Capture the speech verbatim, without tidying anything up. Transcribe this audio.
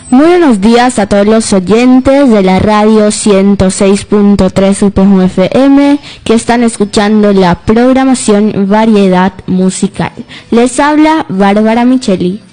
Muy buenos días a todos los oyentes de la radio ciento seis punto tres U P J F M que están escuchando la programación Variedad Musical. Les habla Bárbara Micheli.